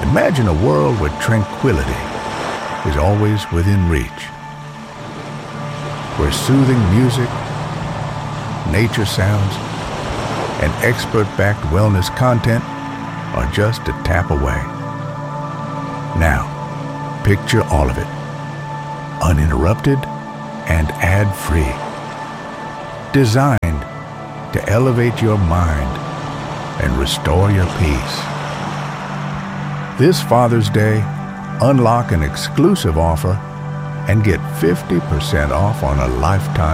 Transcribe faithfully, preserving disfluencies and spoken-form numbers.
Imagine a world where tranquility is always within reach, where soothing music, nature sounds, and expert-backed wellness content are just a tap away. Now, picture all of it, uninterrupted and ad-free. Designed to elevate your mind and restore your peace. This Father's Day, unlock an exclusive offer and get fifty percent off on a lifetime